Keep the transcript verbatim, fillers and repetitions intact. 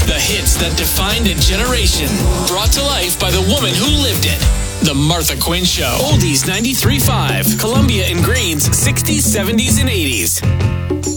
The hits that defined a generation. Brought to life by the woman who lived it. The Martha Quinn Show. Oldies ninety-three point five. Columbia and Green's sixties, seventies, and eighties.